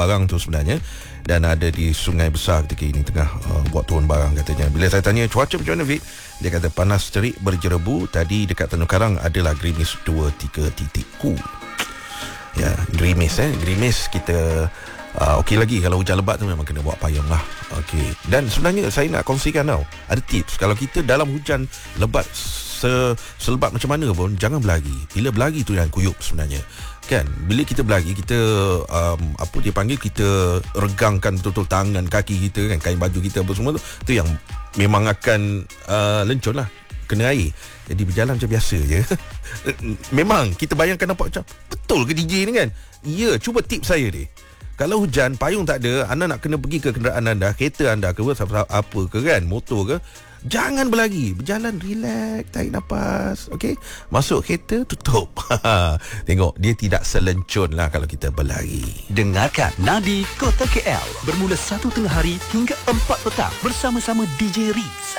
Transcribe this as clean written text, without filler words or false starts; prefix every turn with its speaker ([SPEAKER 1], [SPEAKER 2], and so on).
[SPEAKER 1] barang tu sebenarnya, dan ada di Sungai Besar ketika ini tengah buat turun barang katanya. Bila saya tanya cuaca macam mana, Vic, dia kata panas terik berjerebu. Tadi dekat Tanjung Karang adalah gerimis 2-3 titik. Ya, gerimis kita okey lagi. Kalau hujan lebat tu memang kena buat payung lah. Okey. Dan sebenarnya saya nak kongsikan tau, ada tips kalau kita dalam hujan lebat selebat macam mana pun, jangan berlari. Bila berlari tu yang kuyup sebenarnya. Kan, bila kita berlari, kita apa dia panggil, kita regangkan betul-betul tangan, kaki kita kan, kain baju kita apa semua tu yang memang akan lencun lah, kena air. Jadi berjalan macam biasa je. Memang kita bayangkan nampak macam betul ke DJ ni kan. Ya, cuba tips saya ni. Kalau hujan, payung tak ada, anda nak kena pergi ke kenderaan anda, kereta anda ke apa ke kan, motor ke, jangan berlari, berjalan relax, tarik nafas, okey. Masuk kereta, tutup. Tengok, dia tidak selencun lah kalau kita berlari.
[SPEAKER 2] Dengarkan Nadi Kota KL bermula 1 tengah hari hingga 4 petang bersama-sama DJ Riz.